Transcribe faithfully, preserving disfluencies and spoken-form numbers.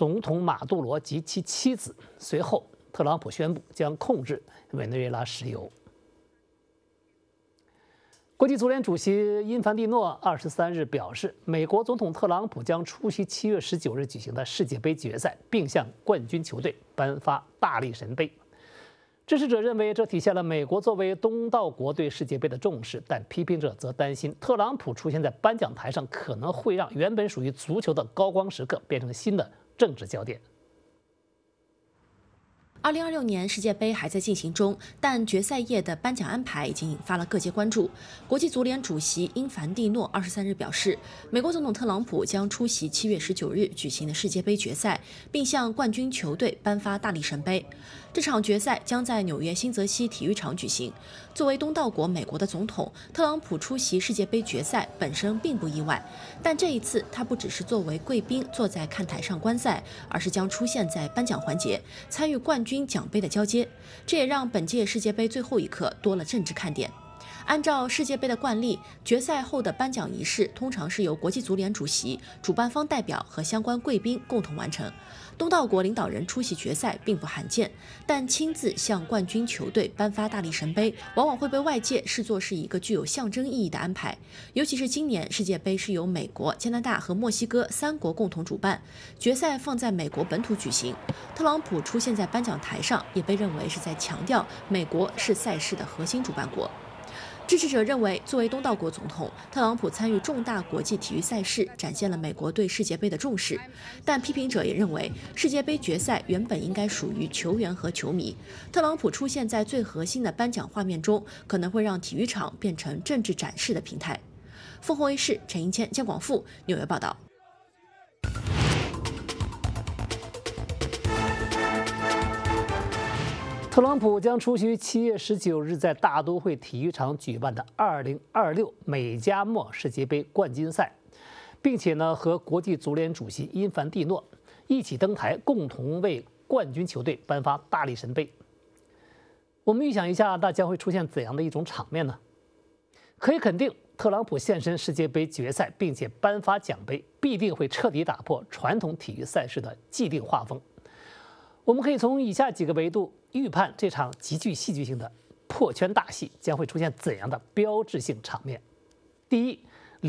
总统马杜罗及其妻子。随后，特朗普宣布将控制委内瑞拉石油。国际足联主席因凡蒂诺二十三日表示，美国总统特朗普将出席七月十九日举行的世界杯决赛，并向冠军球队颁发大力神杯。支持者认为这体现了美国作为东道国对世界杯的重视，但批评者则担心特朗普出现在颁奖台上可能会让原本属于足球的高光时刻变成新的政治焦点。 二零二六年世界杯还在进行中，但决赛夜的颁奖安排已经引发了各界关注。国际足联主席因凡蒂诺二十三日表示，美国总统特朗普将出席七月十九日举行的世界杯决赛，并向冠军球队颁发大力神杯。这场决赛将在纽约新泽西体育场举行。作为东道国美国的总统，特朗普出席世界杯决赛本身并不意外，但这一次他不只是作为贵宾坐在看台上观赛，而是将出现在颁奖环节，参与冠军奖杯的交接，这也让本届世界杯最后一刻多了政治看点。按照世界杯的惯例，决赛后的颁奖仪式通常是由国际足联主席、主办方代表和相关贵宾共同完成。东道国领导人出席决赛并不罕见，但亲自向冠军球队颁发大力神杯，往往会被外界视作是一个具有象征意义的安排。尤其是今年世界杯是由美国、加拿大和墨西哥三国共同主办，决赛放在美国本土举行。特朗普出现在颁奖台上，也被认为是在强调美国是赛事的核心主办国。支持者认为，作为东道国总统，特朗普参与重大国际体育赛事，展现了美国对世界杯的重视。但批评者也认为，世界杯决赛原本应该属于球员和球迷，特朗普出现在最核心的颁奖画面中，可能会让体育场变成政治展示的平台。凤凰卫视陈英谦、姜广富纽约报道。 特朗普将出席七月十九日在大都会体育场举办的二零二六美加墨世界杯冠军赛，并且呢和国际足联主席因凡蒂诺一起登台，共同为冠军球队颁发大力神杯。我们预想一下，那将会出现怎样的一种场面呢？可以肯定，特朗普现身世界杯决赛，并且颁发奖杯，必定会彻底打破传统体育赛事的既定画风。我们可以从以下几个维度预判这场极具戏剧性的破圈大戏将会出现怎样的标志性场面。第一，